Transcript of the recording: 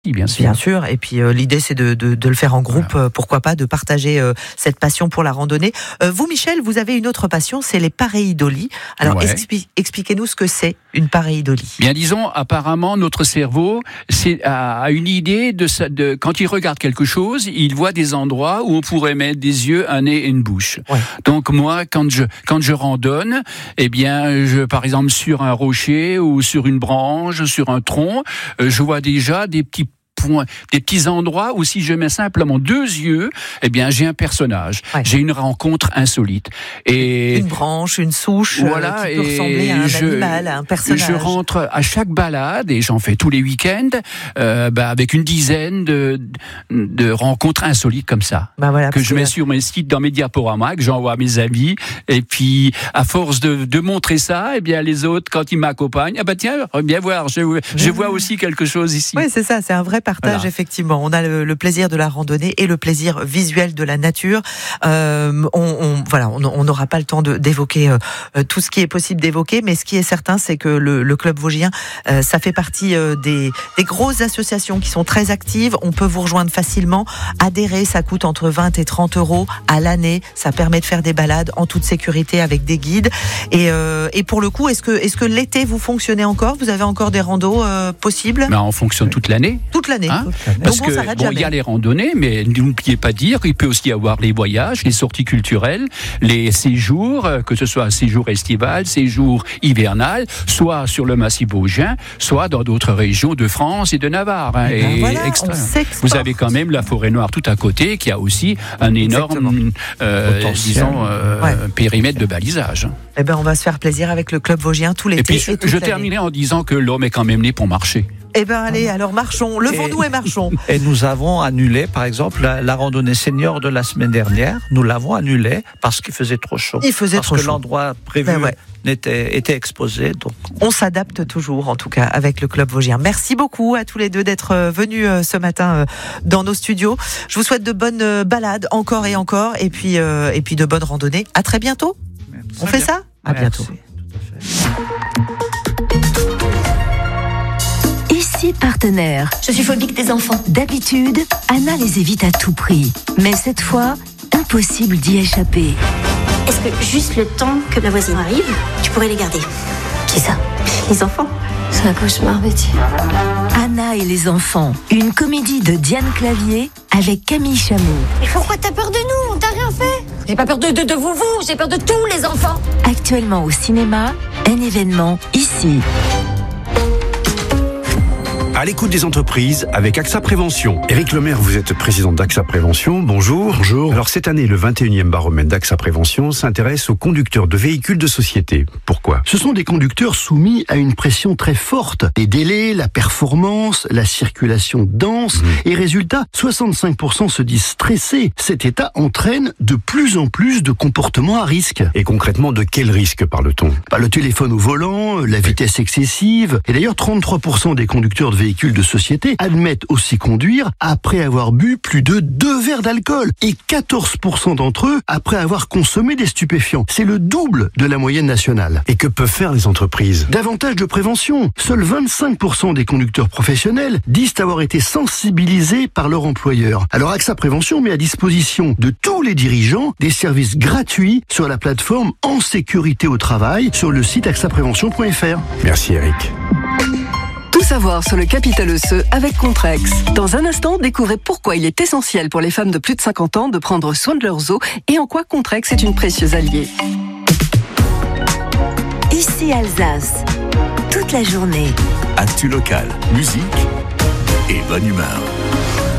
Bien sûr. Bien sûr. Et puis l'idée, c'est de le faire en groupe. Voilà. Pourquoi pas de partager cette passion pour la randonnée. Vous, Michel, vous avez une autre passion, c'est les pareidolie. Alors, expliquez-nous ce que c'est une pareidolie. Bien, disons, apparemment, notre cerveau a une idée de quand il regarde quelque chose, il voit des endroits où on pourrait mettre des yeux, un nez et une bouche. Ouais. Donc moi, quand je randonne, eh bien, par exemple, sur un rocher ou sur une branche, sur un tronc, je vois déjà des petits endroits où si je mets simplement 2 yeux, eh bien j'ai un personnage, j'ai une rencontre insolite. Et une branche, une souche, voilà, qui peut ressembler à un animal, à un personnage. Je rentre à chaque balade, et j'en fais tous les week-ends, avec une dizaine de rencontres insolites comme ça, voilà, que je mets sur mes sites, dans mes diaporamas, que j'envoie à mes amis, et puis à force de montrer ça, eh bien les autres, quand ils m'accompagnent, tiens, viens voir, je vois aussi quelque chose ici. Oui, c'est ça, c'est un vrai partage, voilà. Effectivement. On a le plaisir de la randonnée et le plaisir visuel de la nature. On n'aura pas le temps d'évoquer tout ce qui est possible d'évoquer, mais ce qui est certain, c'est que le Club Vosgien, ça fait partie des grosses associations qui sont très actives. On peut vous rejoindre facilement. Adhérer, ça coûte entre 20 et 30 euros à l'année. Ça permet de faire des balades en toute sécurité avec des guides. Et pour le coup, est-ce que l'été, vous fonctionnez encore ? Vous avez encore des randos possibles ? On fonctionne toute l'année. Toute l'année. Parce que il y a les randonnées, mais n'oubliez pas de dire qu'il peut aussi y avoir les voyages, les sorties culturelles, les séjours, que ce soit séjour estival, séjour hivernal, soit sur le massif vosgien, soit dans d'autres régions de France et de Navarre. Vous avez quand même la Forêt Noire tout à côté, qui a aussi un énorme, périmètre de balisage. Eh ben, on va se faire plaisir avec le Club Vosgien tout l'été. Et puis, je terminerai en disant que l'homme est quand même né pour marcher. Eh bien, allez, alors marchons, levons-nous et marchons. Et nous avons annulé, par exemple, la randonnée senior de la semaine dernière. Nous l'avons annulée parce qu'il faisait trop chaud. Parce que l'endroit prévu était exposé. Donc. On s'adapte toujours, en tout cas, avec le Club Vosgien. Merci beaucoup à tous les deux d'être venus ce matin dans nos studios. Je vous souhaite de bonnes balades, encore et encore, et puis de bonnes randonnées. À très bientôt. On fait ça ? À bientôt. Ici Partenaire. Je suis phobique des enfants. D'habitude, Anna les évite à tout prix. Mais cette fois, impossible d'y échapper. Est-ce que juste le temps que la voisine arrive, tu pourrais les garder ? Qui ça ? Les enfants. C'est un cauchemar, Betty. Anna et les enfants. Une comédie de Diane Clavier avec Camille Chamou. Mais pourquoi t'as peur de nous ? On t'a rien fait ? J'ai pas peur de vous, j'ai peur de tous les enfants. Actuellement au cinéma, un événement ici. À l'écoute des entreprises avec AXA Prévention. Éric Lemaire, vous êtes président d'AXA Prévention. Bonjour. Bonjour. Alors cette année, le 21e baromètre d'AXA Prévention s'intéresse aux conducteurs de véhicules de société. Pourquoi ? Ce sont des conducteurs soumis à une pression très forte. Les délais, la performance, la circulation dense. Et résultat, 65% se disent stressés. Cet état entraîne de plus en plus de comportements à risque. Et concrètement, de quel risque parle-t-on ? Le téléphone au volant, la vitesse excessive. Et d'ailleurs, 33% des conducteurs de véhicules de société admettent aussi conduire après avoir bu plus de 2 verres d'alcool et 14% d'entre eux après avoir consommé des stupéfiants. C'est le double de la moyenne nationale. Et que peuvent faire les entreprises ? Davantage de prévention. Seuls 25% des conducteurs professionnels disent avoir été sensibilisés par leur employeur. Alors AXA Prévention met à disposition de tous les dirigeants des services gratuits sur la plateforme En Sécurité au Travail sur le site axaprévention.fr. Merci Eric. Tout savoir sur le capital osseux avec Contrex. Dans un instant, découvrez pourquoi il est essentiel pour les femmes de plus de 50 ans de prendre soin de leurs os et en quoi Contrex est une précieuse alliée. Ici Alsace, toute la journée. Actu local, musique et bonne humeur.